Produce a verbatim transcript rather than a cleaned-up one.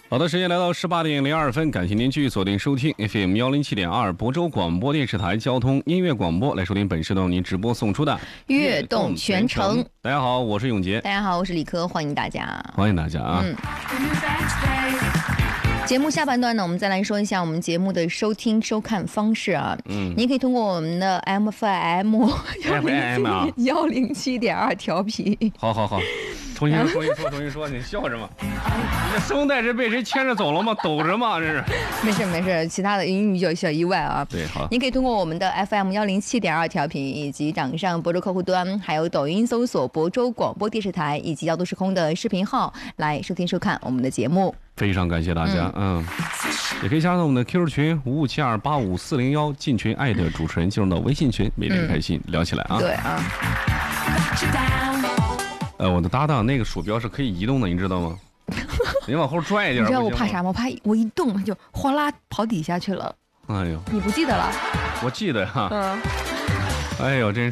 好的，时间来到十八点零二分，感谢您继续锁定收听 F M 幺零七点二亳州广播电视台交通音乐广播，来收听本时段您直播送出的悦动全程。 大家好，我是永杰。 大家好，我是李科，欢迎大家。 欢迎大家啊。 嗯。节目下半段呢，我们再来说一下我们节目的收听收看方式啊。嗯，您可以通过我们的 M F M 幺零七点二调频。 好好好，重新说，重新说，重新说，你笑什么？你这声带是被谁牵着走了吗？抖着吗？这是？ 没事没事，其他的英语小意外啊。 对，好。 您可以通过我们的 F M 幺零七点二调频，以及掌上亳州客户端，还有抖音搜索亳州广播电视台，以及摇度时空的视频号来收听收看我们的节目。 非常感谢大家，嗯，嗯也可以加入我们的 Q Q 群五五七二八五四零幺，进群爱的主持人进入到微信群，每天开心、嗯、聊起来啊。 对啊。 呃，我的搭档那个鼠标是可以移动的，你知道吗？你往后拽一点。 你知道我怕啥吗？我怕我一动就哗啦跑底下去了。 哎呦， 你不记得了？ 我记得哈。 嗯。 哎呦，真是。